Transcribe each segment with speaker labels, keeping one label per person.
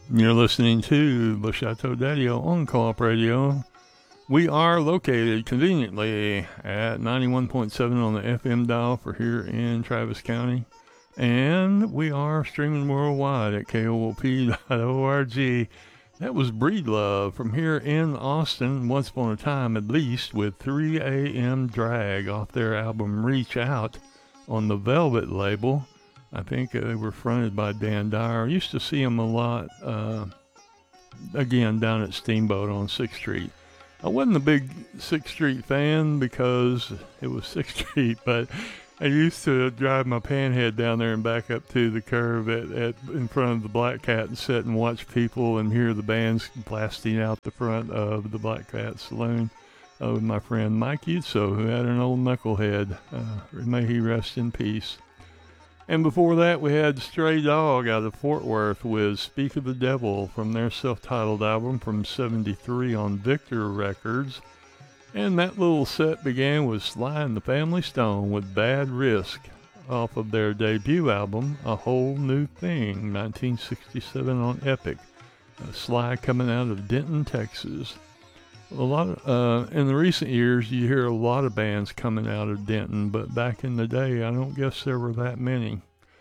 Speaker 1: You're listening to Le Chateau Daddio on Co-op Radio. We are located conveniently at 91.7 on the FM dial for here in Travis County. And we are streaming worldwide at koop.org. That was Breedlove from here in Austin, once upon a time at least, with 3 a.m. Drag off their album Reach Out on the Velvet label. I think they were fronted by Dan Dyer. I used to see them a lot, again, down at Steamboat on 6th Street. I wasn't a big 6th Street fan because it was 6th Street, but I used to drive my panhead down there and back up to the curve in front of the Black Cat and sit and watch people and hear the bands blasting out the front of the Black Cat Saloon with my friend Mike Utso, who had an old knucklehead. May he rest in peace. And before that, we had Stray Dog out of Fort Worth with Speak of the Devil from their self-titled album from '73 on Victor Records. And that little set began with Sly and the Family Stone with Bad Risk off of their debut album, A Whole New Thing, 1967 on Epic. Sly coming out of Denton, Texas. In the recent years, you hear a lot of bands coming out of Denton, but back in the day, I don't guess there were that many.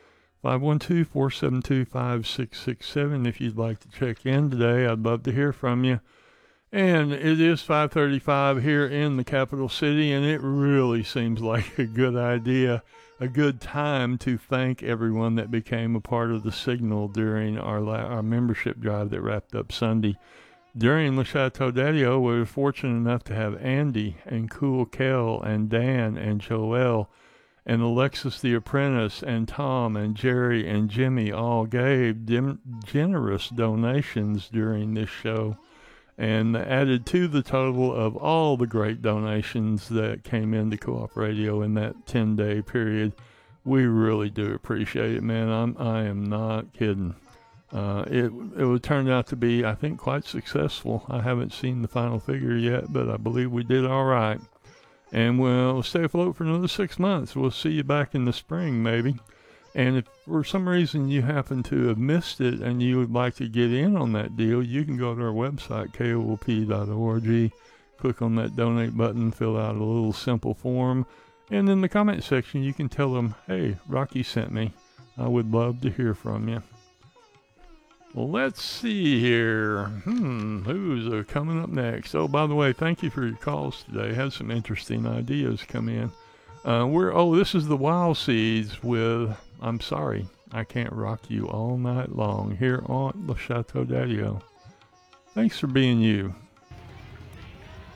Speaker 1: 512-472-5667 if you'd like to check in today. I'd love to hear from you. And it is 5:35 here in the capital city, and it really seems like a good idea, a good time to thank everyone that became a part of the Signal during our membership drive that wrapped up Sunday. During Le Chateau Daddio, we were fortunate enough to have Andy and Cool Kel and Dan and Joel and Alexis the Apprentice and Tom and Jerry and Jimmy all gave generous donations during this show, and added to the total of all the great donations that came into Co-op Radio in that 10-day period. We really do appreciate it, man. I am not kidding. It would turn out to be, I think, quite successful. I haven't seen the final figure yet, but I believe we did all right. And we'll stay afloat for another 6 months. We'll see you back in the spring, maybe. And if for some reason you happen to have missed it and you would like to get in on that deal, you can go to our website, koop.org, click on that donate button, fill out a little simple form, and in the comment section you can tell them, hey, Rocky sent me. I would love to hear from you. Well, let's see here. Who's coming up next? Oh, by the way, thank you for your calls today. Had some interesting ideas come in. This is the Wild Seeds with I'm Sorry I Can't Rock You All Night Long here on Le Chateau Daddio. Thanks for being you.